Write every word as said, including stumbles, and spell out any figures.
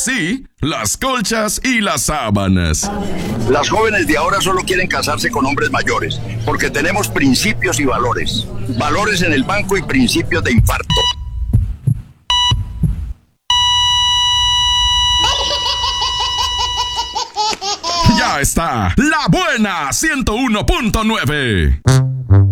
sí, las colchas y las sábanas. Las jóvenes de ahora solo quieren casarse con hombres mayores, porque tenemos principios y valores. Valores en el banco y principios de infarto. Ya está, La Buena ciento uno punto nueve.